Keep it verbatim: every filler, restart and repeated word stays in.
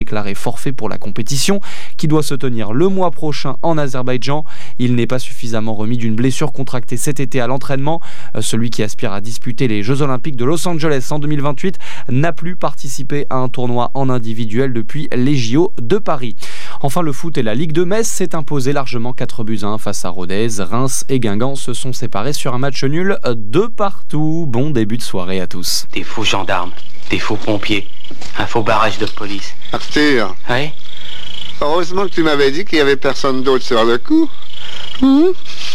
déclaré forfait pour la compétition qui doit se tenir le mois prochain en Azerbaïdjan. Il n'est pas suffisamment remis d'une blessure contractée cet été à l'entraînement. Celui qui aspire à disputer les Jeux Olympiques de Los Angeles en deux mille vingt-huit n'a plus participé à un tournoi en individuel depuis les J O de Paris. Enfin, le foot et la Ligue de Metz s'est imposé largement quatre buts à un face à Rodez. Reims et Guingamp se sont séparés sur un match nul de partout. Bon début de soirée à tous. Des faux gendarmes, des faux pompiers, un faux barrage de police. Arthur. Oui? Heureusement que tu m'avais dit qu'il n'y avait personne d'autre sur le coup. Mmh.